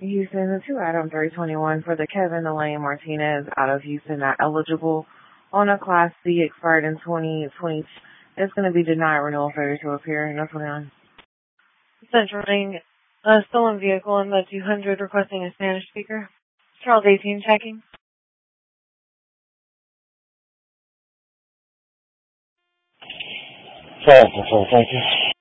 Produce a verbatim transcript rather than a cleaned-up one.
Houston, the two Adam three twenty-one for the Kevin Elaine Martinez out of Houston, not eligible on a Class C, expired in twenty twenty. It's going to be denied renewal failure to appear. No twenty-nine. Central Ring, a stolen vehicle in the two hundred requesting a Spanish speaker. Charles eighteen checking. Five, thank you.